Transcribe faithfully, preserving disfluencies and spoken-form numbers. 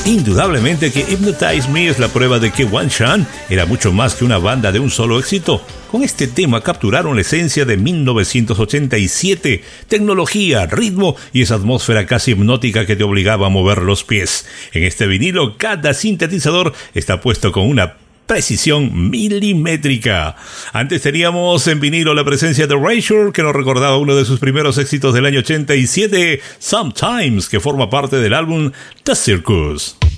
Indudablemente que Hypnotize Me es la prueba de que One Chan era mucho más que una banda de un solo éxito. Con este tema capturaron la esencia de mil novecientos ochenta y siete, tecnología, ritmo y esa atmósfera casi hipnótica que te obligaba a mover los pies. En este vinilo, cada sintetizador está puesto con una precisión milimétrica. Antes teníamos en vinilo la presencia de Erasure, que nos recordaba uno de sus primeros éxitos del año ochenta y siete, Sometimes, que forma parte del álbum The Circus.